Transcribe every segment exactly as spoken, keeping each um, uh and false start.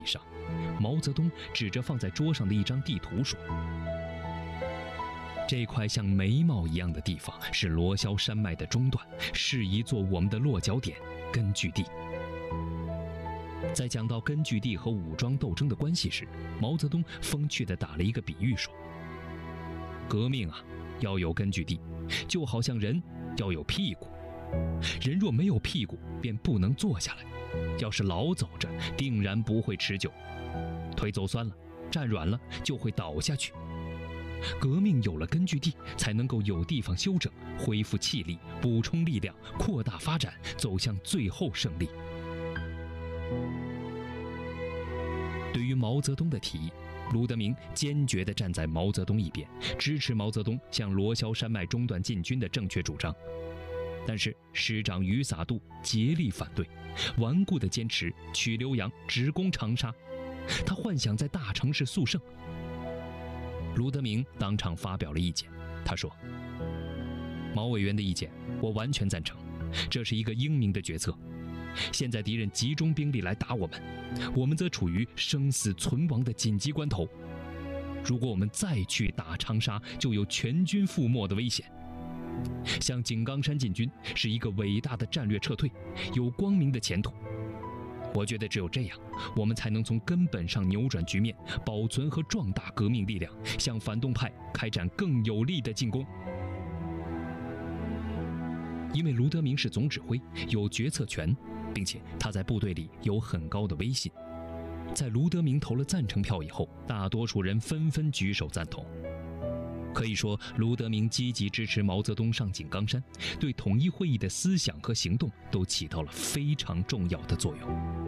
上，毛泽东指着放在桌上的一张地图说：“这块像眉毛一样的地方是罗霄山脉的中段，适宜做我们的落脚点根据地。”在讲到根据地和武装斗争的关系时，毛泽东风趣地打了一个比喻说：“革命啊，要有根据地，就好像人要有屁股。人若没有屁股，便不能坐下来。要是老走着，定然不会持久。腿走酸了，站软了，就会倒下去。革命有了根据地，才能够有地方休整，恢复气力，补充力量，扩大发展，走向最后胜利。”对于毛泽东的提议，卢德铭坚决地站在毛泽东一边，支持毛泽东向罗霄山脉中段进军的正确主张。但是师长于洒度竭力反对，顽固地坚持取浏阳，直攻长沙。他幻想在大城市速胜。卢德铭当场发表了意见，他说：“毛委员的意见我完全赞成，这是一个英明的决策。现在敌人集中兵力来打我们，我们则处于生死存亡的紧急关头。如果我们再去打长沙，就有全军覆没的危险。向井冈山进军是一个伟大的战略撤退，有光明的前途。我觉得只有这样，我们才能从根本上扭转局面，保存和壮大革命力量，向反动派开展更有力的进攻。”因为卢德铭是总指挥，有决策权，并且他在部队里有很高的威信。在卢德铭投了赞成票以后，大多数人纷纷举手赞同。可以说，卢德铭积极支持毛泽东上井冈山，对统一会议的思想和行动都起到了非常重要的作用。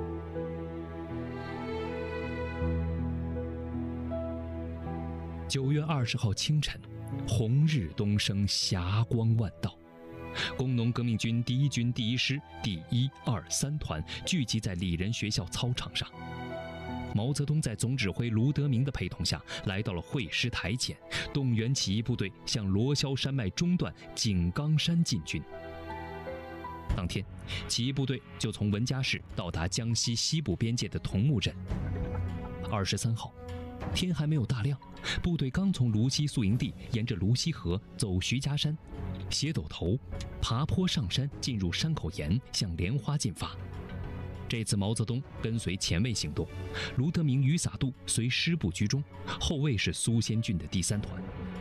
九月二十号清晨，红日东升，霞光万道。工农革命军第一军第一师第一、二、三团聚集在理人学校操场上。毛泽东在总指挥卢德铭的陪同下，来到了会师台前，动员起义部队向罗霄山脉中段井冈山进军。当天，起义部队就从文家市到达江西西部边界的桐木镇。二十三号，天还没有大亮，部队刚从芦西宿营地沿着芦西河走徐家山，斜陡头，爬坡上山，进入山口岩，向莲花进发。这次毛泽东跟随前卫行动，卢德铭、于洒度随师部居中，后卫是苏先峻的第三团。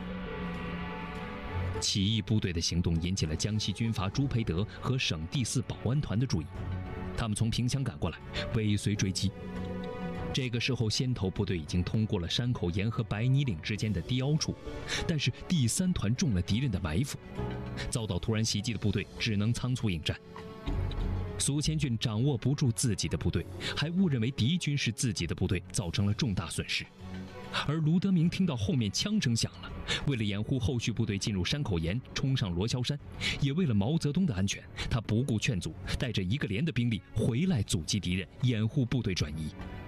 起义部队的行动引起了江西军阀朱培德和省第四保安团的注意，他们从萍乡赶过来，尾随追击。这个时候，先头部队已经通过了山口岩和白泥岭之间的低凹处，但是第三团中了敌人的埋伏，遭到突然袭击的部队只能仓促应战。苏先峻掌握不住自己的部队，还误认为敌军是自己的部队，造成了重大损失。而卢德铭听到后面枪声响了，为了掩护后续部队进入山口岩，冲上罗霄山，也为了毛泽东的安全，他不顾劝阻，带着一个连的兵力回来阻击敌人，掩护部队转移。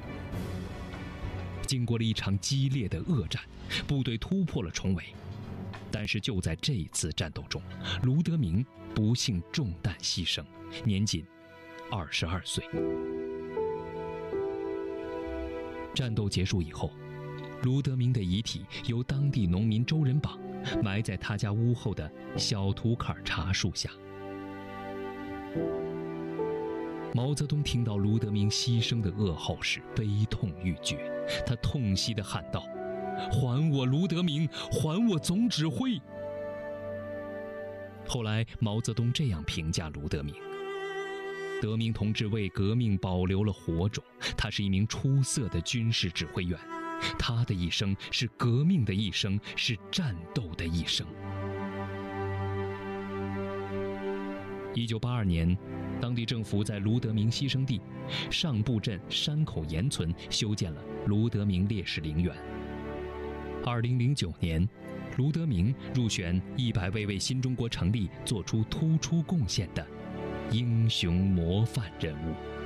经过了一场激烈的恶战，部队突破了重围。但是就在这一次战斗中，卢德铭不幸中弹牺牲，年仅二十二岁。战斗结束以后，卢德铭的遗体由当地农民周仁榜埋在他家屋后的小土坎茶树下。毛泽东听到卢德铭牺牲的噩耗时，悲痛欲绝，他痛惜地喊道：“还我卢德铭，还我总指挥！”后来，毛泽东这样评价卢德铭：德铭同志为革命保留了火种，他是一名出色的军事指挥员，他的一生是革命的一生，是战斗的一生。一九八二年，当地政府在卢德铭牺牲地上部镇山口岩村修建了卢德铭烈士陵园。二零零九年，卢德铭入选一百位为新中国成立做出突出贡献的英雄模范人物。